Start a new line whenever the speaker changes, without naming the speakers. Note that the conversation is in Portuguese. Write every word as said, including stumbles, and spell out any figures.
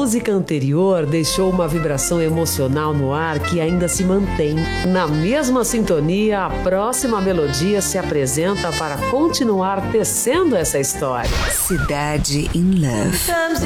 música anterior deixou uma vibração emocional no ar que ainda se mantém. Na mesma sintonia, a próxima melodia se apresenta para continuar tecendo essa história.
Cidade in Love.